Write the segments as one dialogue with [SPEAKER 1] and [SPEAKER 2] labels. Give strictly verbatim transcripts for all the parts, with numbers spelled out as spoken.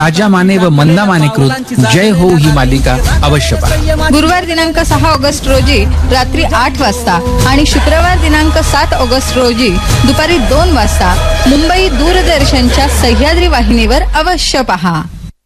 [SPEAKER 1] राजा माने व मंदा मानेकृत जय हो ही मालिका अवश्य पहा.
[SPEAKER 2] गुरुवार दिनांक सहा ऑगस्ट रोजी रात्री आठ वाजता आणि शुक्रवार दिनांक सात ऑगस्ट रोजी दुपारी दोन वाजता मुंबई दूरदर्शनच्या सह्याद्री वाहिनीवर अवश्य पहा.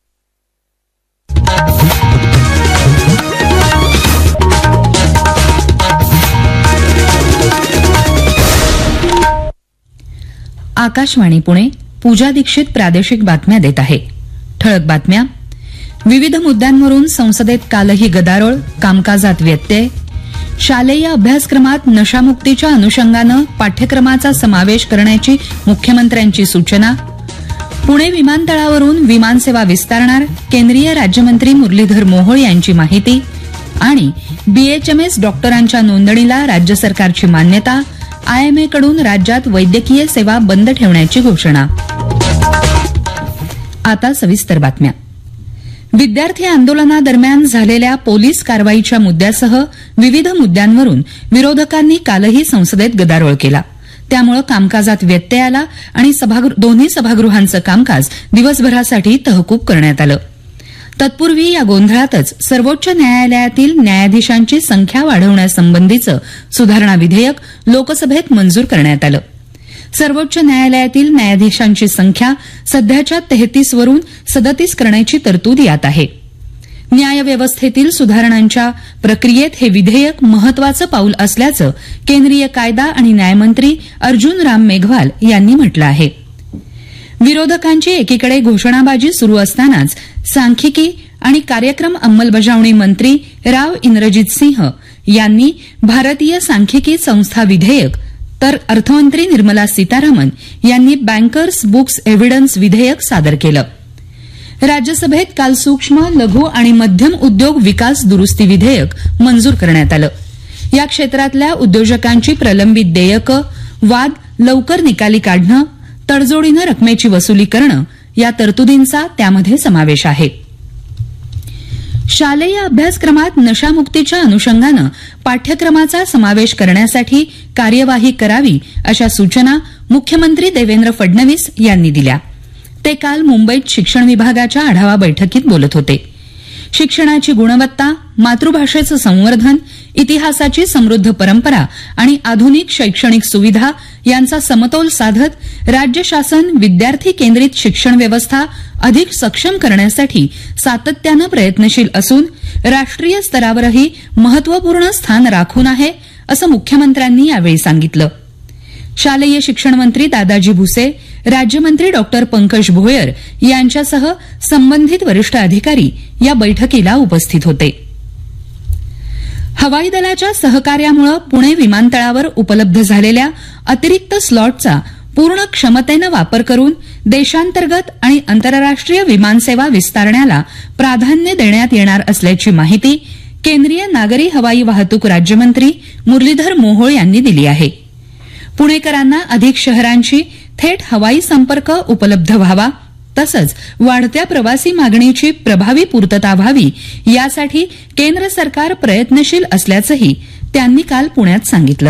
[SPEAKER 3] आकाशवाणी पुणे. पूजा दीक्षित प्रादेशिक बातम्या देत आहे. ठळक बातम्या. विविध मुद्द्यांवरून संसदेत कालही गदारोळ, कामकाजात व्यत्यय. शालेय अभ्यासक्रमात नशामुक्तीच्या अनुषंगानं पाठ्यक्रमाचा समावेश करण्याची मुख्यमंत्र्यांची सूचना. पुणे विमानतळावरून विमानसेवा विस्तारणार, केंद्रीय राज्यमंत्री मुरलीधर मोहोळ यांची माहिती. आणि बीएचएमएस डॉक्टरांच्या नोंदणीला राज्य सरकारची मान्यता. आयएमएकडून राज्यात वैद्यकीय सेवा बंद ठेवण्याची घोषणा. आता सविस्तर बातम्या. विद्यार्थी आंदोलनादरम्यान झालेल्या पोलीस कारवाईच्या मुद्द्यासह विविध मुद्द्यांवरून विरोधकांनी कालही संसदेत गदारोळ केला. त्यामुळे कामकाजात व्यत्यय आला आणि दोन्ही सभागृहांचं कामकाज दिवसभरासाठी तहकूब करण्यात आलं. तत्पूर्वी या गोंधळातच सर्वोच्च न्यायालयातील न्यायाधीशांची संख्या वाढवण्यासंबंधीचं सुधारणा विधेयक लोकसभेत मंजूर करण्यात आलं. सर्वोच्च न्यायालयातील न्यायाधीशांची संख्या सध्याच्या तेहतीस वरून सदतीस करण्याची तरतूद यात आहे. न्यायव्यवस्थेतील सुधारणांच्या प्रक्रियेत हे विधेयक महत्वाचं पाऊल असल्याचं केंद्रीय कायदा आणि न्यायमंत्री अर्जुन राम मेघवाल यांनी म्हटलं आहे. विरोधकांची एकीकडे घोषणाबाजी सुरू असतानाच सांख्यिकी आणि कार्यक्रम अंमलबजावणी मंत्री राव इंद्रजित सिंह यांनी भारतीय सांख्यिकी संस्था विधेयक, तर अर्थमंत्री निर्मला सीतारामन यांनी बँकर्स बुक्स एव्हिडन्स विधेयक सादर केलं. राज्यसभेत काल सूक्ष्म, लघु आणि मध्यम उद्योग विकास दुरुस्ती विधेयक मंजूर करण्यात आलं. या क्षेत्रातल्या उद्योजकांची प्रलंबित देयकं, वाद लवकर निकाली काढणं, तडजोडीनं रकमेची वसुली करणं या तरतुदींचा त्यामध्ये समावेश आहे. शालेय अभ्यासक्रमात नशामुक्तीच्या अनुषंगानं पाठ्यक्रमाचा समावेश करण्यासाठी कार्यवाही करावी अशा सूचना मुख्यमंत्री देवेंद्र फडणवीस यांनी दिल्या. ते काल मुंबईत शिक्षण विभागाच्या आढावा बैठकीत बोलत होते. शिक्षणाची गुणवत्ता, मातृभाषेचं संवर्धन, इतिहासाची समृद्ध परंपरा आणि आधुनिक शैक्षणिक सुविधा यांचा समतोल साधत राज्य शासन विद्यार्थी केंद्रित शिक्षण व्यवस्था अधिक सक्षम करण्यासाठी सातत्यानं प्रयत्नशील असून राष्ट्रीय स्तरावरही महत्वपूर्ण स्थान राखून आहे, असं मुख्यमंत्र्यांनी यावेळी सांगितलं. शालेय शिक्षण मंत्री दादाजी भुसे, राज्यमंत्री डॉक्टर पंकज भोयर यांच्यासह संबंधित वरिष्ठ अधिकारी या बैठकीला उपस्थित होते. हवाई दलाच्या सहकार्यामुळे पुणे विमानतळावर उपलब्ध झालेल्या अतिरिक्त स्लॉटचा पूर्ण क्षमतेनं वापर करून देशांतर्गत आणि आंतरराष्ट्रीय विमानसेवा विस्तारण्याला प्राधान्य देण्यात येणार असल्याची माहिती केंद्रीय नागरी हवाई वाहतूक राज्यमंत्री मुरलीधर मोहोळ यांनी दिली आहे. पुणेकरांना अधिक शहरांशी थेट हवाई संपर्क उपलब्ध व्हावा, तसंच वाढत्या प्रवासी मागणीची प्रभावी पूर्तता व्हावी यासाठी केंद्र सरकार प्रयत्नशील असल्याचंही त्यांनी काल पुण्यात सांगितलं.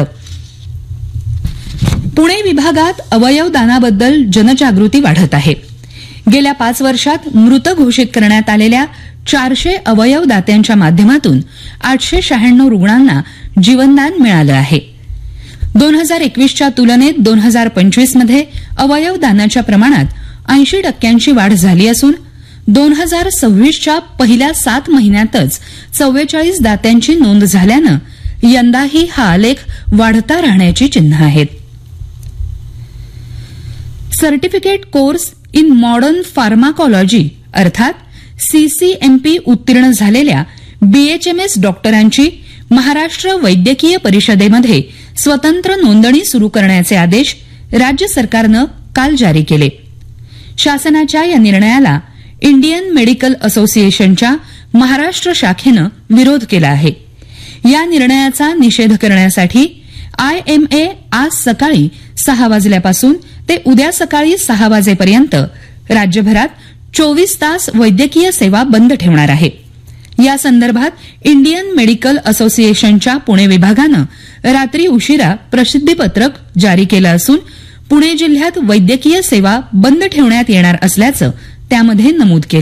[SPEAKER 3] पुणे विभागात अवयव दानाबद्दल जनजागृती वाढत आहे. गेल्या पाच वर्षात मृत घोषित करण्यात आलेल्या चारशे अवयव दात्यांच्या माध्यमातून आठशे शहाण्णव रुग्णांना जीवनदान मिळालं आहे. दोन हजार एकवीसच्या तुलनेत दोन हजार पंचवीसमध्ये अवयव दानाच्या प्रमाणात ऐंशी टक्क्यांची वाढ झाली असून दोन हजार सव्वीसच्या पहिल्या सात महिन्यातच चव्वेचाळीस दात्यांची नोंद झाल्यानं यंदाही हा आलेख वाढता राहण्याची चिन्ह आहेत. सर्टिफिकेट कोर्स इन मॉडर्न फार्माकॉलॉजी अर्थात सीसीएमपी उत्तीर्ण झालेल्या बीएचएमएस डॉक्टरांची महाराष्ट्र वैद्यकीय परिषदेमध्ये स्वतंत्र नोंदणी सुरू करण्याचे आदेश राज्य सरकारनं काल जारी केले. शासनाच्या या निर्णयाला इंडियन मेडिकल असोसिएशनच्या महाराष्ट्र शाखेनं विरोध केला आहे. या निर्णयाचा निषेध करण्यासाठी आयएमए आज सकाळी सहा वाजल्यापासून ते उद्या सकाळी सहा वाजेपर्यंत राज्यभरात चोवीस तास वैद्यकीय सेवा बंद ठेवणार आहे. या संदर्भात इंडियन मेडिकल असोसिएशनच्या पुणे विभागानं रात्री उशिरा प्रसिद्धीपत्रक जारी केलं असून पुणे जिल्ह्यात वैद्यकीय सेवा बंद ठेवण्यात येणार असल्याचं त्यामध्ये नमूद केलं